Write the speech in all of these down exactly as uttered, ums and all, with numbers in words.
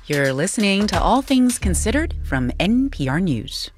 You're listening to All Things Considered from N P R News.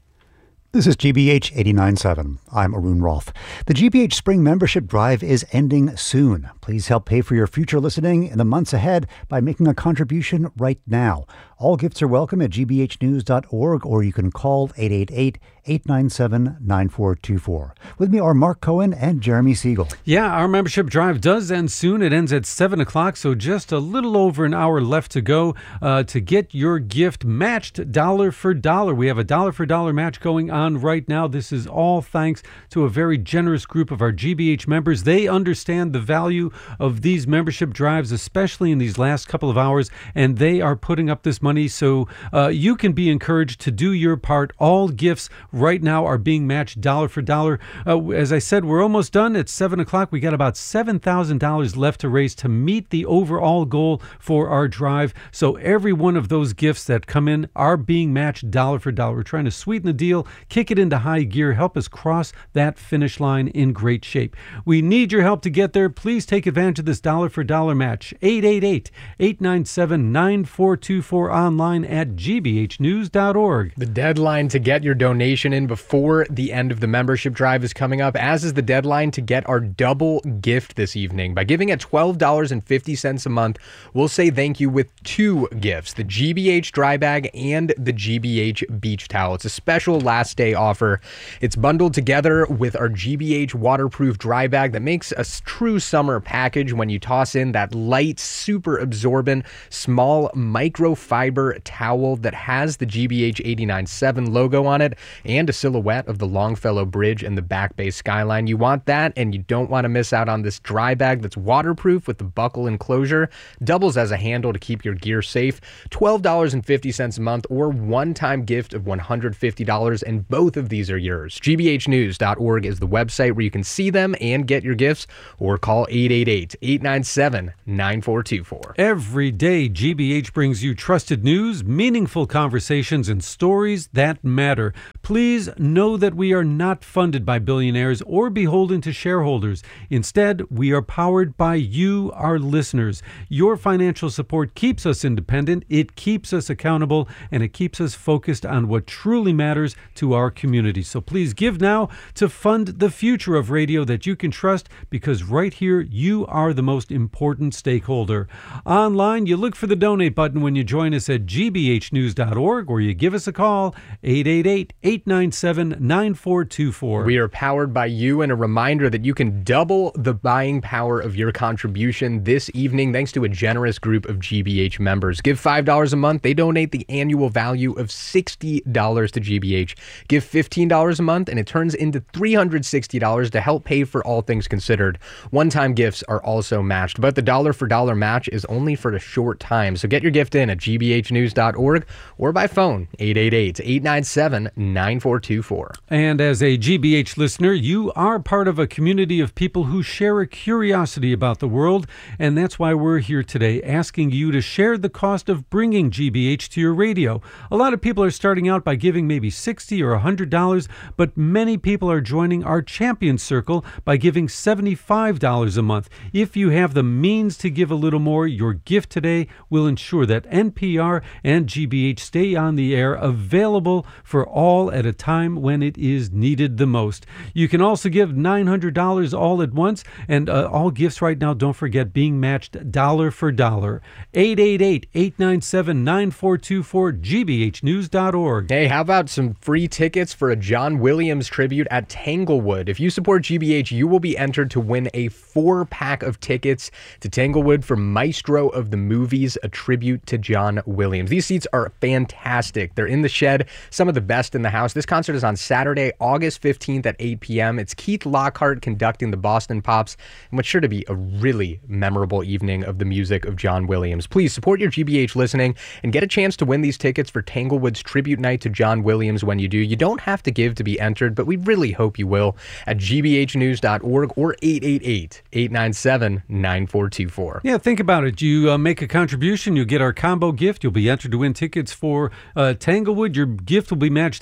This is G B H eighty-nine point seven. I'm Arun Rolfe. The G B H Spring Membership Drive is ending soon. Please help pay for your future listening in the months ahead by making a contribution right now. All gifts are welcome at g b h news dot org, or you can call eight eight eight, eight nine seven, nine four two four. With me are Mark Cohen and Jeremy Siegel. Yeah, our membership drive does end soon. It ends at seven o'clock, so just a little over an hour left to go uh, to get your gift matched dollar for dollar. We have a dollar for dollar match going on right now. This is all thanks to a very generous group of our G B H members. They understand the value of these membership drives, especially in these last couple of hours, and they are putting up this money so uh, you can be encouraged to do your part. All gifts right now are being matched dollar for dollar. Uh, as I said, we're almost done at seven o'clock. We got about seven thousand dollars left to raise to meet the overall goal for our drive. So every one of those gifts that come in are being matched dollar for dollar. We're trying to sweeten the deal, kick it into high gear, help us cross that finish line in great shape. We need your help to get there. Please take advantage of this dollar for dollar match. eight eight eight, eight nine seven, nine four two four, online at g b h news dot org. The deadline to get your donation in before the end of the membership drive is coming up, as is the deadline to get our double gift this evening. By giving at twelve dollars and fifty cents a month, we'll say thank you with two gifts, the G B H dry bag and the G B H beach towel. It's a special last day offer. It's bundled together with our G B H waterproof dry bag that makes a true summer package when you toss in that light, super absorbent, small microfiber towel that has the G B H eighty-nine point seven logo on it and a silhouette of the Longfellow Bridge and the Back Bay skyline. You want that, and you don't want to miss out on this dry bag that's waterproof with the buckle enclosure, doubles as a handle to keep your gear safe. twelve dollars and fifty cents a month, or one-time gift of one hundred fifty dollars, and both of these are yours. g b h news dot org is the website where you can see them and get your gifts, or call eight eight eight, eight nine seven, nine four two four. Every day, G B H brings you trusted news, meaningful conversations, and stories that matter. Please know that we are not funded by billionaires or beholden to shareholders. Instead, we are powered by you, our listeners. Your financial support keeps us independent, it keeps us accountable, and it keeps us focused on what truly matters to our community. So please give now to fund the future of radio that you can trust, because right here, you are the most important stakeholder. Online, you look for the donate button when you join us at g b h news dot org, or you give us a call, eight eight eight, eight nine seven, nine four two four. We are powered by you, and a reminder that you can double the buying power of your contribution this evening thanks to a generous group of G B H members. Give five dollars a month. They donate the annual value of sixty dollars to G B H. Give fifteen dollars a month, and it turns into three hundred sixty dollars to help pay for All Things Considered. One-time gifts are also matched, but the dollar for dollar match is only for a short time. So get your gift in at g b h news dot org or by phone, eight eight eight, eight nine seven, nine four two four. And as a G B H listener, you are part of a community of people who share a curiosity about the world, and that's why we're here today, asking you to share the cost of bringing G B H to your radio. A lot of people are starting out by giving maybe sixty dollars or one hundred dollars, but many people are joining our Champion Circle by giving seventy-five dollars a month. If you have the means to give a little more, your gift today will ensure that N P R and G B H stay on the air, available for all at a time when it is needed the most. You can also give nine hundred dollars all at once, and uh, all gifts right now, don't forget, being matched dollar for dollar. eight eight eight, eight nine seven, nine four two four, g b h news dot org. Hey, how about some free tickets for a John Williams tribute at Tanglewood? If you support G B H, you will be entered to win a four-pack of tickets to Tanglewood for Maestro of the Movies, a tribute to John Williams. These seats are fantastic. They're in the shed, some of the best in the house. This concert is on Saturday, August fifteenth at eight p.m. It's Keith Lockhart conducting the Boston Pops, and what's sure to be a really memorable evening of the music of John Williams. Please support your G B H listening and get a chance to win these tickets for Tanglewood's tribute night to John Williams when you do. You don't have to give to be entered, but we really hope you will at g b h news dot org or eight eight eight, eight nine seven, nine four two four. Yeah, think about it. You uh, make a contribution, you get our combo gift. You'll be entered to win tickets for uh, Tanglewood. Your gift will be matched dollar for dollar.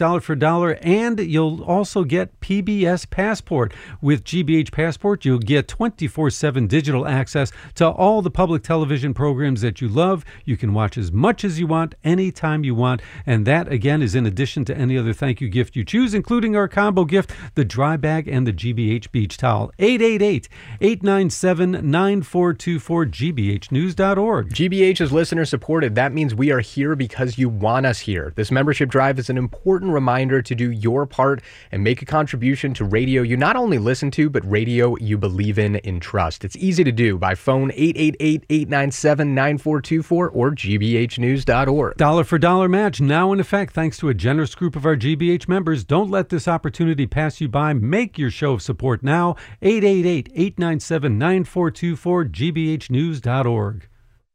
dollar, and you'll also get P B S Passport. With G B H Passport, you'll get twenty-four seven digital access to all the public television programs that you love. You can watch as much as you want, anytime you want, and that, again, is in addition to any other thank you gift you choose, including our combo gift, the dry bag and the G B H beach towel. eight eight eight, eight nine seven, nine four two four, G B H news dot org. G B H is listener supported. That means we are here because you want us here. This membership drive is an important reminder to do your part and make a contribution to radio you not only listen to, but radio you believe in and trust. It's easy to do by phone eight eight eight, eight nine seven, nine four two four or G B H news dot org. Dollar for dollar match now in effect thanks to a generous group of our G B H members. Don't let this opportunity pass you by. Make your show of support now. eight eight eight, eight nine seven, nine four two four, G B H news dot org.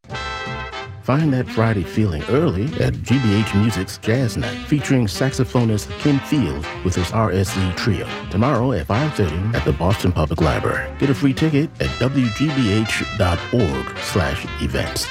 Find that Friday feeling early at G B H Music's Jazz Night, featuring saxophonist Ken Fields with his R S E Trio. Tomorrow at five thirty at the Boston Public Library. Get a free ticket at w g b h dot org slash events.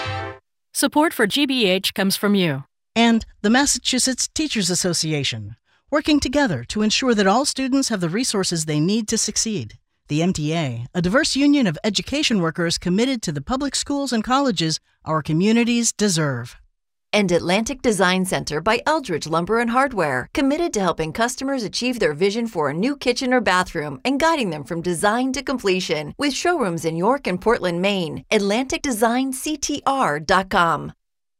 Support for G B H comes from you. And the Massachusetts Teachers Association, working together to ensure that all students have the resources they need to succeed. The M T A, a diverse union of education workers committed to the public schools and colleges our communities deserve. And Atlantic Design Center by Eldridge Lumber and Hardware, committed to helping customers achieve their vision for a new kitchen or bathroom and guiding them from design to completion. With showrooms in York and Portland, Maine. Atlantic Design C T R dot com.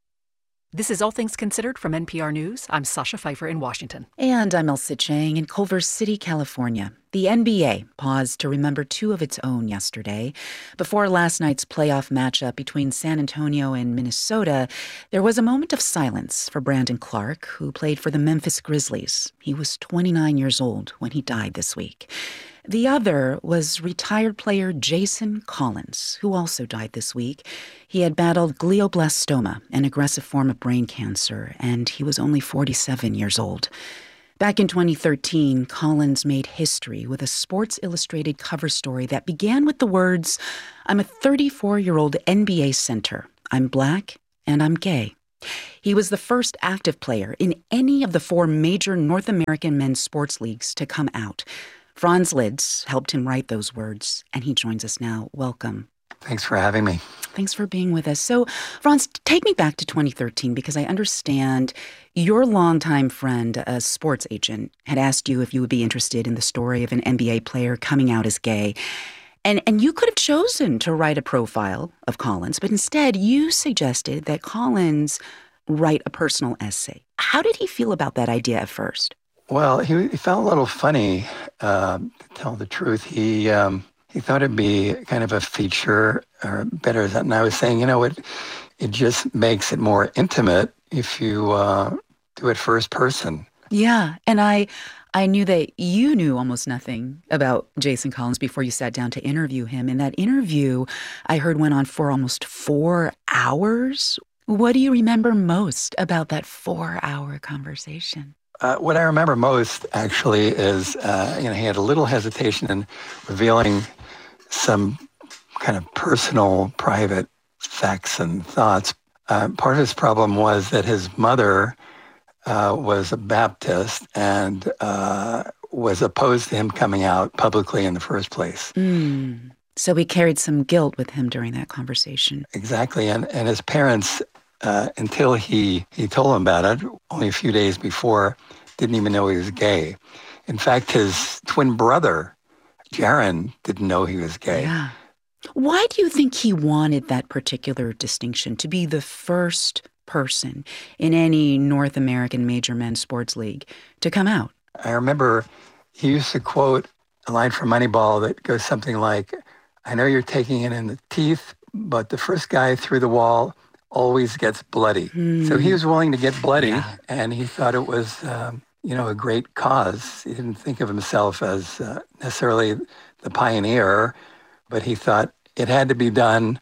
This is All Things Considered from N P R News. I'm Sasha Pfeiffer in Washington. And I'm Elsa Chang in Culver City, California. The N B A paused to remember two of its own yesterday. Before last night's playoff matchup between San Antonio and Minnesota, there was a moment of silence for Brandon Clark, who played for the Memphis Grizzlies. He was twenty-nine years old when he died this week. The other was retired player Jason Collins, who also died this week. He had battled glioblastoma, an aggressive form of brain cancer, and he was only forty-seven years old. Back in twenty thirteen, Collins made history with a Sports Illustrated cover story that began with the words, "I'm a thirty-four-year-old N B A center. I'm black and I'm gay." He was the first active player in any of the four major North American men's sports leagues to come out. Franz Lids helped him write those words, and he joins us now. Welcome. Thanks for having me. Thanks for being with us. So, Franz, take me back to twenty thirteen, because I understand your longtime friend, a sports agent, had asked you if you would be interested in the story of an N B A player coming out as gay. And and you could have chosen to write a profile of Collins, but instead you suggested that Collins write a personal essay. How did he feel about that idea at first? Well, he, he felt a little funny, uh, to tell the truth. He um, he thought it'd be kind of a feature or better than I was saying, you know, it, it just makes it more intimate if you uh, do it first person. Yeah, and I I knew that you knew almost nothing about Jason Collins before you sat down to interview him. And that interview, I heard, went on for almost four hours. What do you remember most about that four-hour conversation? Uh, what I remember most, actually, is uh, you know he had a little hesitation in revealing some kind of personal, private facts and thoughts. Uh, part of his problem was that his mother uh, was a Baptist and uh, was opposed to him coming out publicly in the first place. Mm. So he carried some guilt with him during that conversation. Exactly, and and his parents, uh, until he he told them about it, only a few days before, didn't even know he was gay. In fact, his twin brother, Jaron, didn't know he was gay. Yeah. Why do you think he wanted that particular distinction, to be the first person in any North American major men's sports league to come out? I remember he used to quote a line from Moneyball that goes something like, "I know you're taking it in the teeth, but the first guy through the wall always gets bloody." Mm. So he was willing to get bloody, yeah. And he thought it was, um, you know, a great cause. He didn't think of himself as uh, necessarily the pioneer, but he thought it had to be done.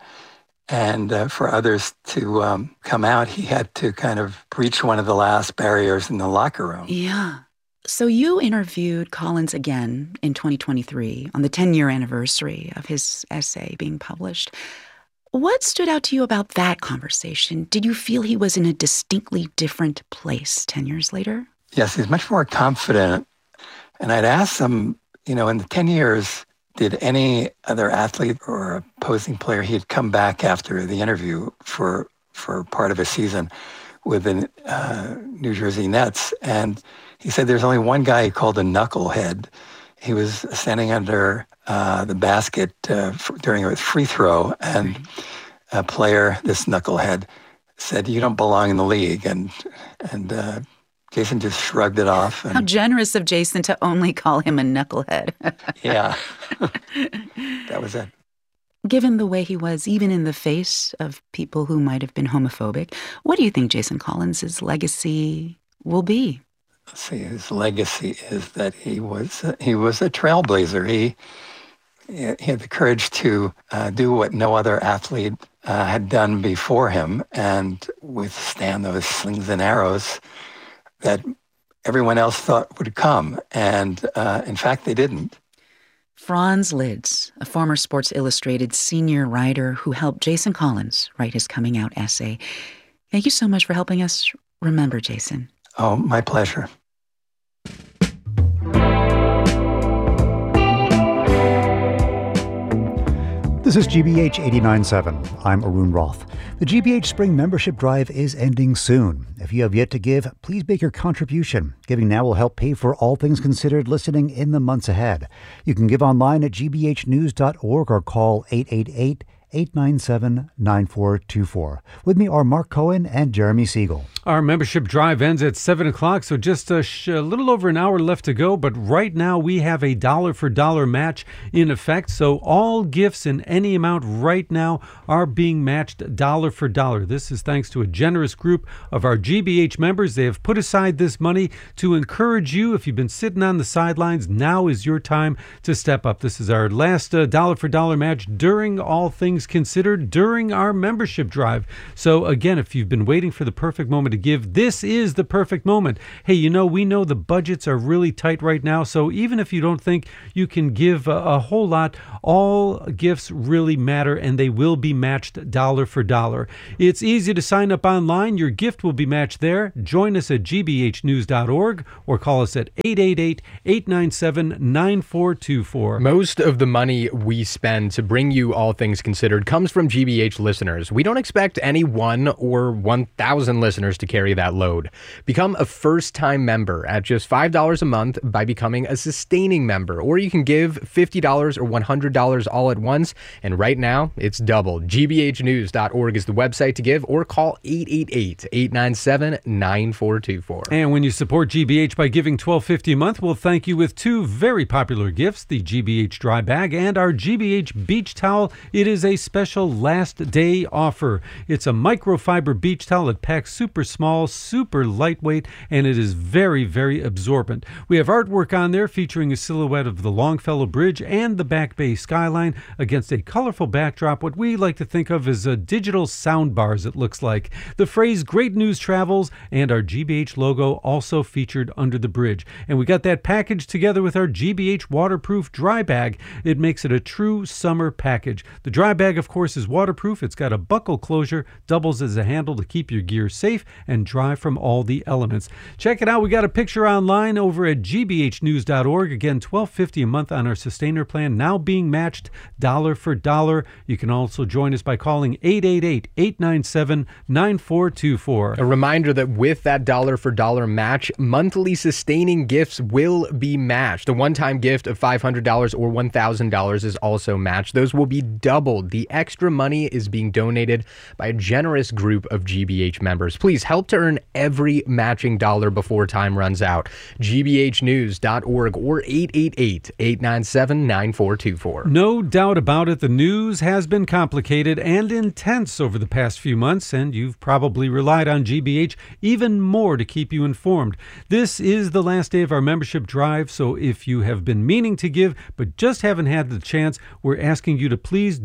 And uh, for others to um, come out, he had to kind of breach one of the last barriers in the locker room. Yeah. So you interviewed Collins again in twenty twenty-three on the ten-year anniversary of his essay being published. What stood out to you about that conversation? Did you feel he was in a distinctly different place ten years later? Yes, he's much more confident. And I'd asked him, you know, in the ten years, did any other athlete or opposing player, he'd come back after the interview for for part of a season with the uh, New Jersey Nets. And he said there's only one guy he called a knucklehead. He was standing under uh, the basket uh, for, during a free throw, and a player, this knucklehead, said, "You don't belong in the league." And and uh, Jason just shrugged it off. And, how generous of Jason to only call him a knucklehead. Yeah, that was it. Given the way he was, even in the face of people who might have been homophobic, what do you think Jason Collins' legacy will be? Let's see, his legacy is that he was uh, he was a trailblazer. He he had the courage to uh, do what no other athlete uh, had done before him, and withstand those slings and arrows that everyone else thought would come. And uh, in fact, they didn't. Franz Lids, a former Sports Illustrated senior writer who helped Jason Collins write his coming out essay. Thank you so much for helping us remember Jason. Oh, my pleasure. This is G B H eighty-nine point seven. I'm Arun Roth. The G B H Spring Membership Drive is ending soon. If you have yet to give, please make your contribution. Giving now will help pay for all things considered listening in the months ahead. You can give online at g b h news dot org or call eight eight eight, eight nine seven, nine four two four. With me are Mark Cohen and Jeremy Siegel. Our membership drive ends at seven o'clock, so just a, sh- a little over an hour left to go. But right now we have a dollar for dollar match in effect. So all gifts in any amount right now are being matched dollar for dollar. This is thanks to a generous group of our G B H members. They have put aside this money to encourage you. If you've been sitting on the sidelines, now is your time to step up. This is our last uh, dollar for dollar match during All Things Considered, during our membership drive. So again, if you've been waiting for the perfect moment to give, this is the perfect moment. Hey, you know, we know the budgets are really tight right now, so even if you don't think you can give a, a whole lot, all gifts really matter, and they will be matched dollar for dollar. It's easy to sign up online. Your gift will be matched there. Join us at g b h news dot org or call us at eight eight eight, eight nine seven, nine four two four. Most of the money we spend to bring you All Things Considered comes from G B H listeners. We don't expect any one or one thousand listeners to carry that load. Become a first-time member at just five dollars a month by becoming a sustaining member, or you can give fifty dollars or one hundred dollars all at once, and right now it's double. g b h news dot org is the website to give, or call eight eight eight, eight nine seven, nine four two four. And when you support G B H by giving twelve fifty a month, we'll thank you with two very popular gifts, the G B H Dry Bag and our G B H Beach Towel. It is a special last day offer. It's a microfiber beach towel that packs super small, super lightweight, and it is very, very absorbent. We have artwork on there featuring a silhouette of the Longfellow Bridge and the Back Bay skyline against a colorful backdrop, what we like to think of as a digital sound bars, it looks like. The phrase "Great News Travels" and our G B H logo also featured under the bridge. And we got that package together with our G B H waterproof dry bag. It makes it a true summer package. The dry bag, of course, is waterproof. It's got a buckle closure, doubles as a handle to keep your gear safe and dry from all the elements. Check it out. We got a picture online over at g b h news dot org. Again, twelve fifty a month on our sustainer plan, now being matched dollar for dollar. You can also join us by calling eight eight eight, eight nine seven, nine four two four. A reminder that with that dollar for dollar match, monthly sustaining gifts will be matched. A one-time gift of five hundred dollars or one thousand dollars is also matched. Those will be doubled. The extra money is being donated by a generous group of G B H members. Please help to earn every matching dollar before time runs out. g b h news dot org or eight eight eight, eight nine seven, nine four two four. No doubt about it, the news has been complicated and intense over the past few months, and you've probably relied on G B H even more to keep you informed. This is the last day of our membership drive, so if you have been meaning to give but just haven't had the chance, we're asking you to please do so.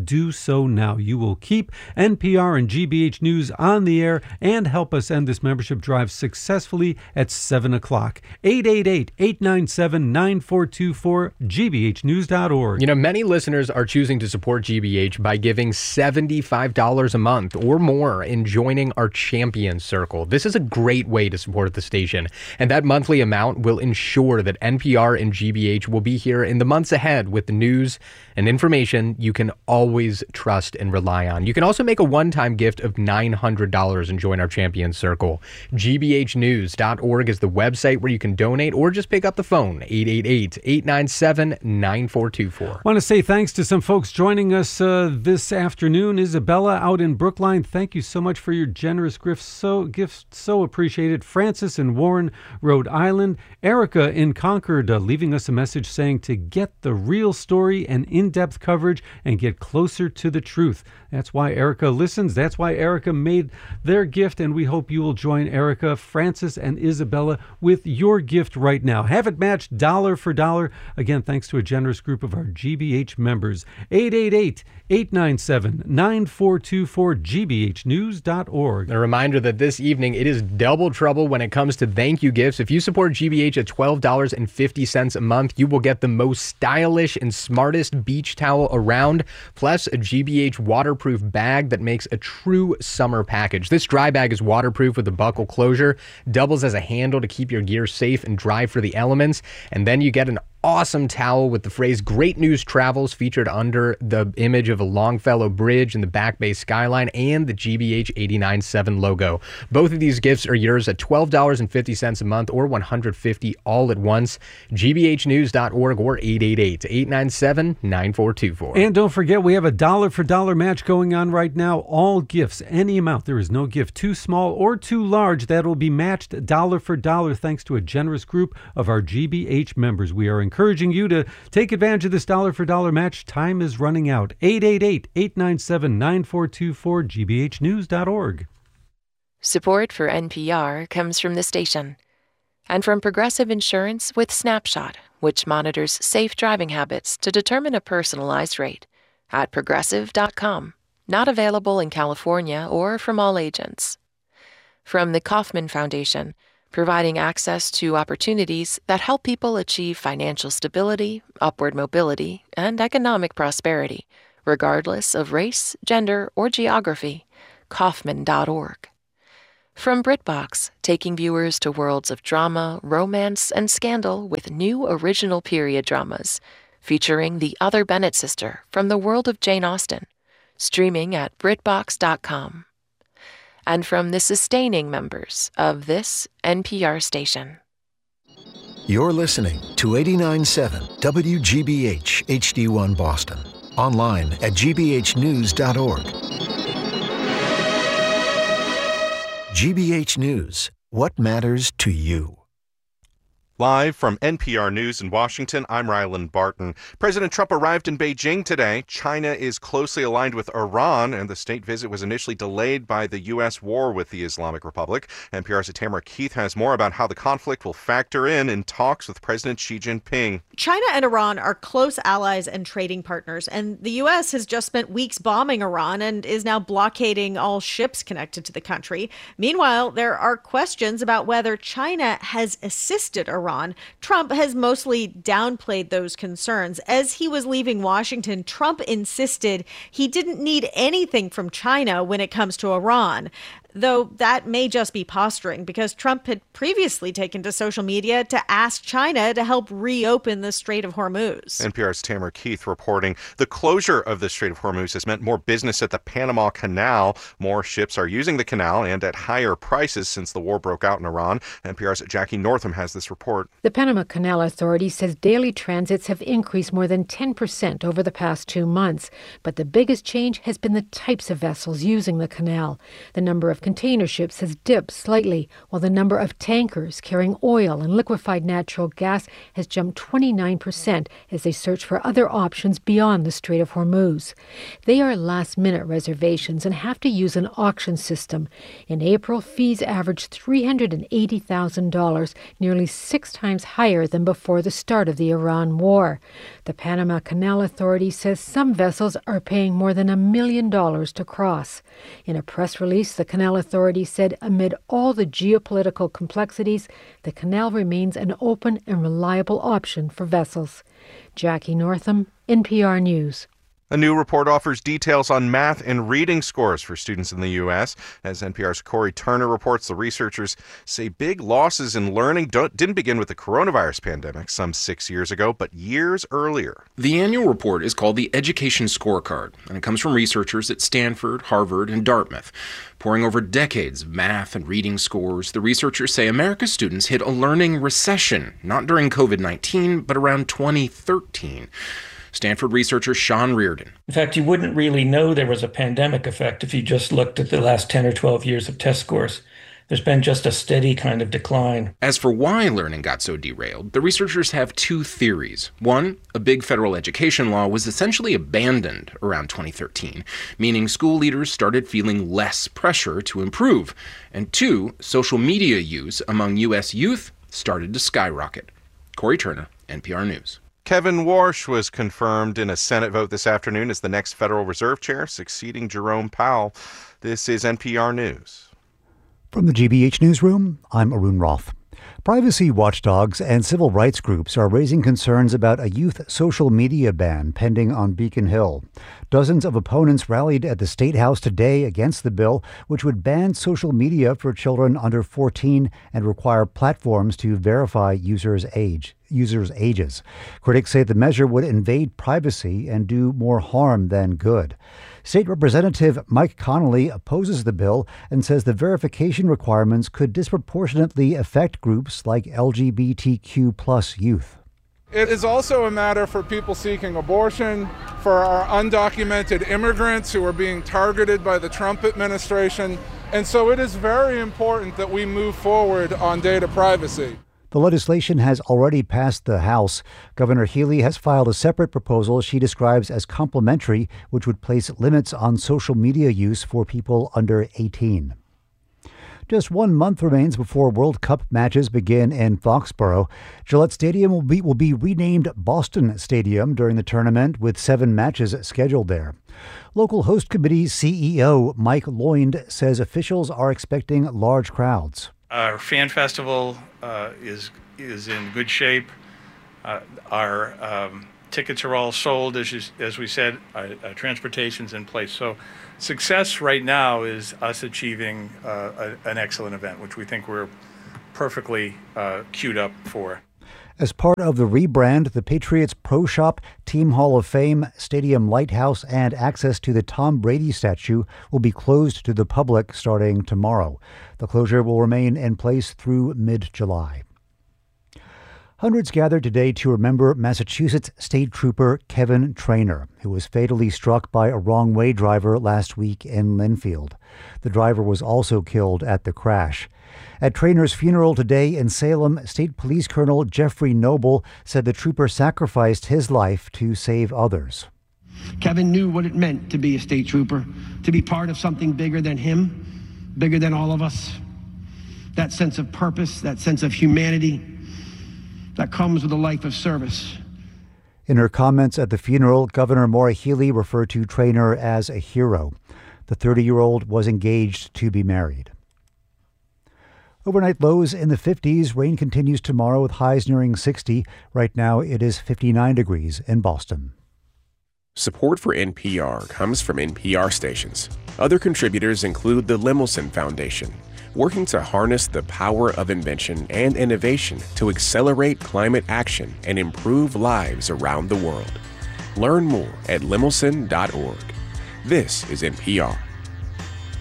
so now. You will keep N P R and G B H News on the air and help us end this membership drive successfully at seven o'clock. eight eight eight, eight nine seven, nine four two four, G B H news dot org. You know, many listeners are choosing to support G B H by giving seventy-five dollars a month or more in joining our Champions Circle. This is a great way to support the station, and that monthly amount will ensure that N P R and G B H will be here in the months ahead with the news and information you can always trust and rely on. You can also make a one-time gift of nine hundred dollars and join our Champions Circle. G B H news dot org is the website where you can donate or just pick up the phone, eight eight eight, eight nine seven, nine four two four. I want to say thanks to some folks joining us uh, this afternoon. Isabella out in Brookline, thank you so much for your generous gifts. So, gifts so appreciated. Francis in Warren, Rhode Island. Erica in Concord uh, leaving us a message saying to get the real story and in-depth coverage and get closer to the truth. That's why Erica listens. That's why Erica made their gift, and we hope you will join Erica, Francis, and Isabella with your gift right now. Have it matched dollar for dollar. Again, thanks to a generous group of our G B H members. eight eight eight, eight nine seven, nine four two four, G B H news dot org. A reminder that this evening it is double trouble when it comes to thank you gifts. If you support G B H at twelve dollars and fifty cents a month, you will get the most stylish and smartest beach towel around, plus a G B H waterproof bag that makes a true summer package. This dry bag is waterproof with a buckle closure, doubles as a handle to keep your gear safe and dry for the elements, and then you get an awesome towel with the phrase Great News Travels featured under the image of a Longfellow Bridge and the Back Bay skyline and the G B H eighty-nine point seven logo. Both of these gifts are yours at twelve dollars and fifty cents a month or one hundred fifty dollars all at once. G B H news dot org or eight eight eight, eight nine seven, nine four two four. And don't forget, we have a dollar for dollar match going on right now. All gifts, any amount. There is no gift too small or too large that will be matched dollar for dollar thanks to a generous group of our G B H members. We are encouraging you to take advantage of this dollar for dollar match. Time is running out. eight eight eight, eight nine seven, nine four two four, G B H news dot org. Support for N P R comes from the station and from Progressive Insurance with Snapshot, which monitors safe driving habits to determine a personalized rate at progressive dot com. Not available in California or from all agents. From the Kauffman Foundation, providing access to opportunities that help people achieve financial stability, upward mobility, and economic prosperity, regardless of race, gender, or geography. Kauffman dot org. From BritBox, taking viewers to worlds of drama, romance, and scandal with new original period dramas, featuring The Other Bennett Sister from the world of Jane Austen, streaming at brit box dot com. And from the sustaining members of this N P R station. You're listening to eighty-nine point seven W G B H H D one Boston. Online at G B H news dot org. G B H News. What matters to you? Live from N P R News in Washington, I'm Ryland Barton. President Trump arrived in Beijing today. China is closely aligned with Iran, and the state visit was initially delayed by the U S war with the Islamic Republic. N P R's Tamara Keith has more about how the conflict will factor in in talks with President Xi Jinping. China and Iran are close allies and trading partners, and the U S has just spent weeks bombing Iran and is now blockading all ships connected to the country. Meanwhile, there are questions about whether China has assisted Iran. Iran. Trump has mostly downplayed those concerns. As he was leaving Washington, Trump insisted he didn't need anything from China when it comes to Iran. Though that may just be posturing, because Trump had previously taken to social media to ask China to help reopen the Strait of Hormuz. N P R's Tamara Keith reporting the closure of the Strait of Hormuz has meant more business at the Panama Canal. More ships are using the canal and at higher prices since the war broke out in Iran. N P R's Jackie Northam has this report. The Panama Canal Authority says daily transits have increased more than ten percent over the past two months. But the biggest change has been the types of vessels using the canal. The number of container ships has dipped slightly, while the number of tankers carrying oil and liquefied natural gas has jumped twenty-nine percent as they search for other options beyond the Strait of Hormuz. They are last-minute reservations and have to use an auction system. In April, fees averaged three hundred eighty thousand dollars, nearly six times higher than before the start of the Iran war. The Panama Canal Authority says some vessels are paying more than a million dollars to cross. In a press release, the Canal Authority said amid all the geopolitical complexities, the canal remains an open and reliable option for vessels. Jackie Northam, N P R News. A new report offers details on math and reading scores for students in the U S. As N P R's Corey Turner reports, the researchers say big losses in learning don't, didn't begin with the coronavirus pandemic some six years ago, but years earlier. The annual report is called the Education Scorecard, and it comes from researchers at Stanford, Harvard, and Dartmouth. Poring over decades of math and reading scores, the researchers say America's students hit a learning recession, not during covid nineteen, but around twenty thirteen. Stanford researcher Sean Reardon. In fact, you wouldn't really know there was a pandemic effect if you just looked at the last ten or twelve years of test scores. There's been just a steady kind of decline. As for why learning got so derailed, the researchers have two theories. One, a big federal education law was essentially abandoned around twenty thirteen, meaning school leaders started feeling less pressure to improve. And two, social media use among U S youth started to skyrocket. Corey Turner, N P R News. Kevin Warsh was confirmed in a Senate vote this afternoon as the next Federal Reserve Chair, succeeding Jerome Powell. This is N P R News. From the G B H Newsroom, I'm Arun Roth. Privacy watchdogs and civil rights groups are raising concerns about a youth social media ban pending on Beacon Hill. Dozens of opponents rallied at the State House today against the bill, which would ban social media for children under fourteen and require platforms to verify users' age. users' ages. Critics say the measure would invade privacy and do more harm than good. State Representative Mike Connolly opposes the bill and says the verification requirements could disproportionately affect groups like L G B T Q plus youth. It is also a matter for people seeking abortion, for our undocumented immigrants who are being targeted by the Trump administration. And so it is very important that we move forward on data privacy. The legislation has already passed the House. Governor Healy has filed a separate proposal she describes as complementary, which would place limits on social media use for people under eighteen. Just one month remains before World Cup matches begin in Foxborough. Gillette Stadium will be, will be renamed Boston Stadium during the tournament, with seven matches scheduled there. Local host committee C E O Mike Loynd says officials are expecting large crowds. Our fan festival uh, is is in good shape. Uh, our um, tickets are all sold, as you, as we said. Our, our transportation's in place. So success right now is us achieving uh, a, an excellent event, which we think we're perfectly uh, queued up for. As part of the rebrand, the Patriots Pro Shop, Team Hall of Fame, Stadium Lighthouse, and access to the Tom Brady statue will be closed to the public starting tomorrow. The closure will remain in place through mid-July. Hundreds gathered today to remember Massachusetts State Trooper Kevin Trainor, who was fatally struck by a wrong-way driver last week in Linfield. The driver was also killed at the crash. At Trainor's funeral today in Salem, State Police Colonel Jeffrey Noble said the trooper sacrificed his life to save others. Kevin knew what it meant to be a state trooper, to be part of something bigger than him, bigger than all of us. That sense of purpose, that sense of humanity that comes with a life of service. In her comments at the funeral, Governor Maura Healey referred to Trainor as a hero. The thirty-year-old was engaged to be married. Overnight lows in the fifties. Rain continues tomorrow with highs nearing sixty. Right now it is fifty-nine degrees in Boston. Support for N P R comes from N P R stations. Other contributors include the Lemelson Foundation, working to harness the power of invention and innovation to accelerate climate action and improve lives around the world. Learn more at lemelson dot org. This is N P R.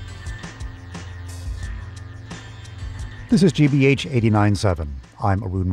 This is G B H eighty-nine point seven. I'm Arun Roth.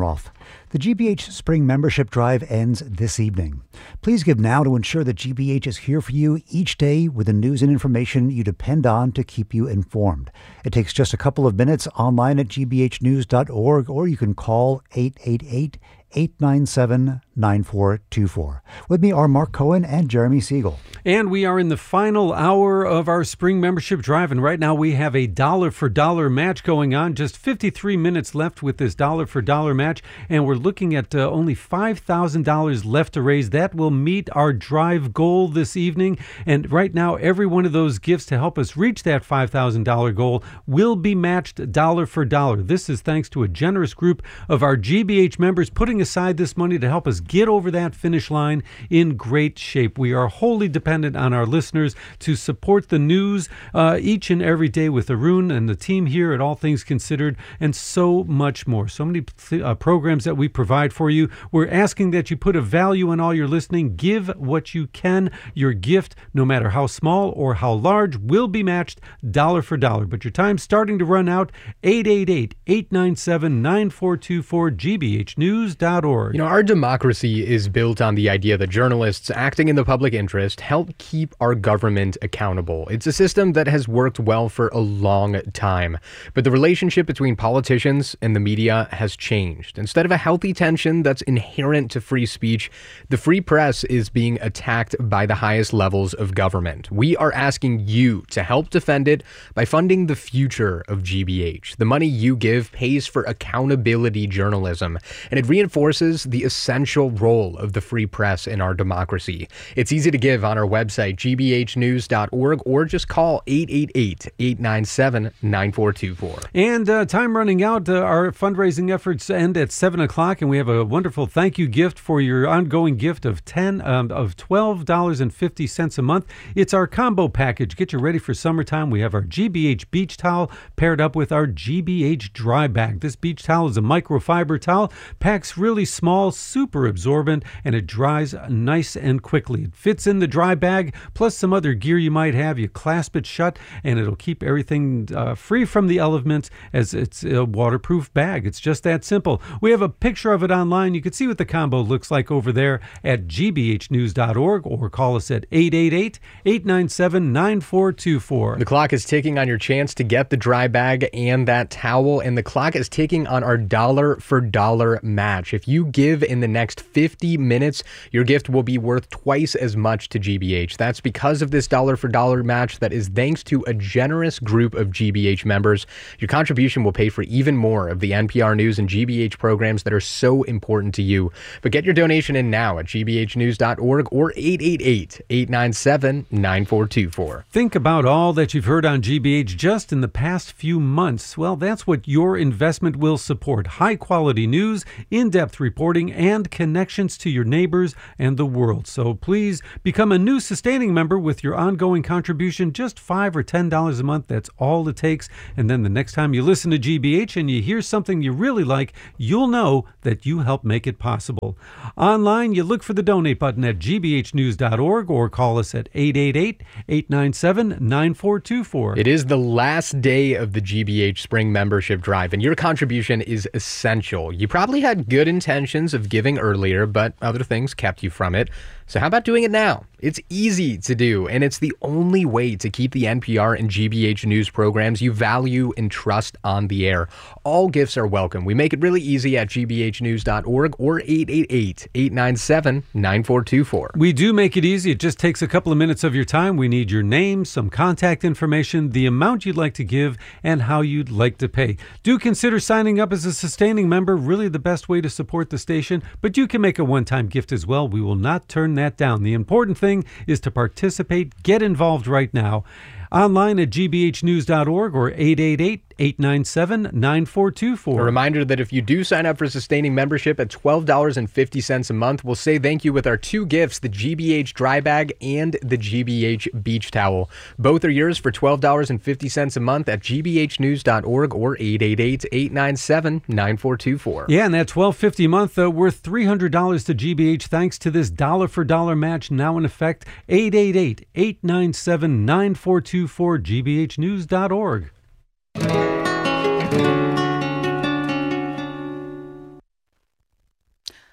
The G B H Spring Membership Drive ends this evening. Please give now to ensure that G B H is here for you each day with the news and information you depend on to keep you informed. It takes just a couple of minutes online at g b h news dot org, or you can call eight eight eight, eight nine seven, nine four two four. With me are Mark Cohen and Jeremy Siegel. And we are in the final hour of our spring membership drive, and right now we have a dollar for dollar match going on. Just fifty-three minutes left with this dollar for dollar match, and we're looking at uh, only five thousand dollars left to raise. That will meet our drive goal this evening, and right now every one of those gifts to help us reach that five thousand dollars goal will be matched dollar for dollar. This is thanks to a generous group of our G B H members putting aside this money to help us get over that finish line in great shape. We are wholly dependent on our listeners to support the news uh, each and every day with Arun and the team here at All Things Considered, and so much more. So many uh, programs that we provide for you. We're asking that you put a value on all your listening. Give what you can. Your gift, no matter how small or how large, will be matched dollar for dollar. But your time's starting to run out. eight eight eight, eight nine seven, nine four two four, g b h news dot org. You know, our democracy is built on the idea that journalists acting in the public interest help keep our government accountable. It's a system that has worked well for a long time. But the relationship between politicians and the media has changed. Instead of a healthy tension that's inherent to free speech, the free press is being attacked by the highest levels of government. We are asking you to help defend it by funding the future of G B H. The money you give pays for accountability journalism, and it reinforces the essential role of the free press in our democracy. It's easy to give on our website, g b h news dot org, or just call eight eight eight, eight nine seven, nine four two four. And uh, time running out. Uh, our fundraising efforts end at seven o'clock, and we have a wonderful thank you gift for your ongoing gift of ten um, of twelve dollars and fifty cents a month. It's our combo package. Get you ready for summertime. We have our G B H beach towel paired up with our G B H dry bag. This beach towel is a microfiber towel, packs really small, super absorbent, and it dries nice and quickly. It fits in the dry bag, plus some other gear you might have. You clasp it shut, and it'll keep everything uh, free from the elements, as it's a waterproof bag. It's just that simple. We have a picture of it online. You can see what the combo looks like over there at g b h news dot org, or call us at eight eight eight, eight nine seven, nine four two four. The clock is ticking on your chance to get the dry bag and that towel, and the clock is ticking on our dollar for dollar match. If you give in the next fifty minutes, your gift will be worth twice as much to G B H. That's because of this dollar for dollar match that is thanks to a generous group of G B H members. Your contribution will pay for even more of the N P R News and G B H programs that are so important to you. But get your donation in now at g b h news dot org or eight eight eight, eight nine seven, nine four two four. Think about all that you've heard on G B H just in the past few months. Well, that's what your investment will support. High quality news, in-depth reporting, and connections to your neighbors and the world. So please become a new sustaining member with your ongoing contribution, just five or ten dollars a month. That's all it takes. And then the next time you listen to G B H and you hear something you really like, you'll know that you helped make it possible. Online, you look for the donate button at g b h news dot org or call us at eight eight eight, eight nine seven, nine four two four. It is the last day of the G B H Spring Membership Drive, and your contribution is essential. You probably had good intentions of giving earlier, but other things kept you from it. So how about doing it now? It's easy to do, and it's the only way to keep the N P R and G B H news programs you value and trust on the air. All gifts are welcome. We make it really easy at g b h news dot org or eight eight eight, eight nine seven, nine four two four. We do make it easy. It just takes a couple of minutes of your time. We need your name, some contact information, the amount you'd like to give, and how you'd like to pay. Do consider signing up as a sustaining member, really the best way to support the station, but you can make a one-time gift as well. We will not turn that down. The important thing is to participate. Get involved right now. Online at g b h news dot org or eight eight eight, eight nine seven, nine four two four. A reminder that if you do sign up for sustaining membership at twelve dollars and fifty cents a month, we'll say thank you with our two gifts, the G B H dry bag and the G B H beach towel. Both are yours for twelve dollars and fifty cents a month at g b h news dot org or eight eight eight, eight nine seven, nine four two four. Yeah, and that twelve fifty a month uh, worth three hundred dollars to G B H thanks to this dollar for dollar match now in effect. eight eight eight, eight nine seven, nine four two four, g b h news dot org.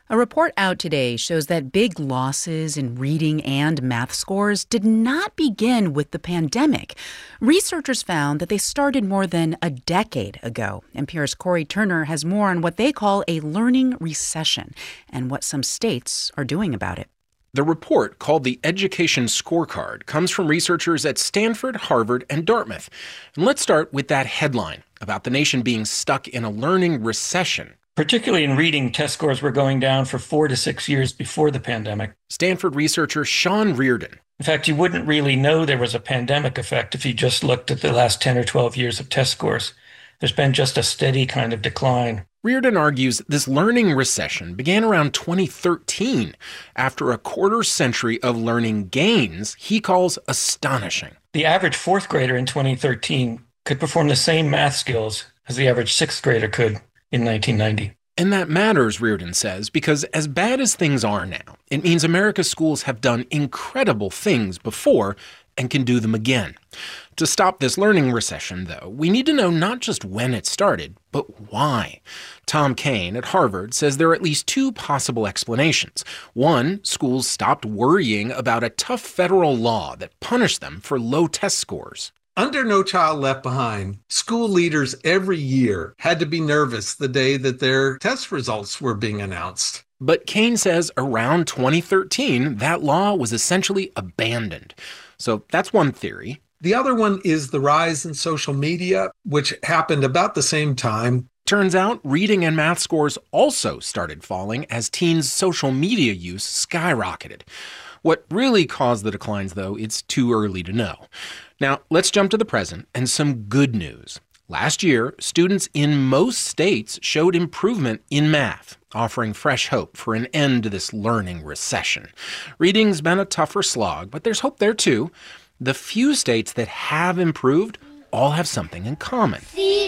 A report out today shows that big losses in reading and math scores did not begin with the pandemic. Researchers found that they started more than a decade ago. N P R's Corey Turner has more on what they call a learning recession and what some states are doing about it. The report, called the Education Scorecard, comes from researchers at Stanford, Harvard, and Dartmouth. And let's start with that headline about the nation being stuck in a learning recession. Particularly in reading, test scores were going down for four to six years before the pandemic. Stanford researcher Sean Reardon. In fact, you wouldn't really know there was a pandemic effect if you just looked at the last ten or twelve years of test scores. There's been just a steady kind of decline. Reardon argues this learning recession began around twenty thirteen, after a quarter century of learning gains he calls astonishing. The average fourth grader in twenty thirteen could perform the same math skills as the average sixth grader could in nineteen ninety. And that matters, Reardon says, because as bad as things are now, it means America's schools have done incredible things before and can do them again. To stop this learning recession, though, we need to know not just when it started, but why. Tom Kane at Harvard says there are at least two possible explanations. One, schools stopped worrying about a tough federal law that punished them for low test scores. Under No Child Left Behind, school leaders every year had to be nervous the day that their test results were being announced. But Kane says around twenty thirteen, that law was essentially abandoned. So that's one theory. The other one is the rise in social media, which happened about the same time. Turns out reading and math scores also started falling as teens' social media use skyrocketed. What really caused the declines, though, it's too early to know. Now, let's jump to the present and some good news. Last year, students in most states showed improvement in math, offering fresh hope for an end to this learning recession. Reading's been a tougher slog, but there's hope there too. The few states that have improved all have something in common.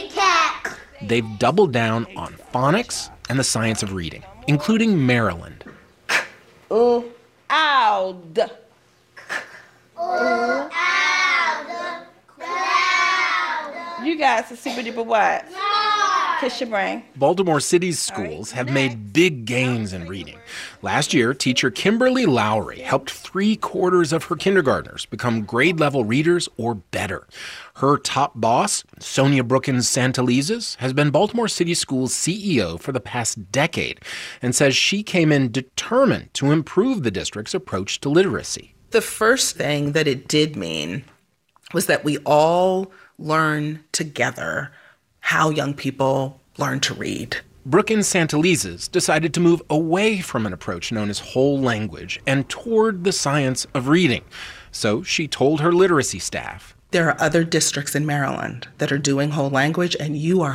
They've doubled down on phonics and the science of reading, including Maryland. Ooh, ow, d. Ooh, ow, d. You guys are super duper what? Kiss your brain. Baltimore City's schools have made big gains in reading. Last year, teacher Kimberly Lowry helped three quarters of her kindergartners become grade-level readers or better. Her top boss, Sonia Brookins Santalizes, has been Baltimore City Schools C E O for the past decade and says she came in determined to improve the district's approach to literacy. The first thing that it did mean was that we all learn together how young people learn to read. Brookins Santalizes decided to move away from an approach known as whole language and toward the science of reading. So she told her literacy staff, there are other districts in Maryland that are doing whole language, and you are